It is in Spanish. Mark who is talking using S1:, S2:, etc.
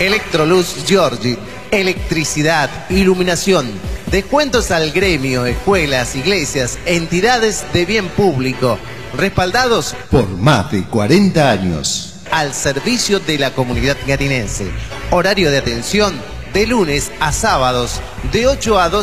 S1: Electroluz Giorgi, electricidad, iluminación, descuentos al gremio, escuelas, iglesias, entidades de bien público, respaldados
S2: por más de 40 años.
S1: Al servicio de la comunidad garinense. Horario de atención de lunes a sábados de 8 a 12.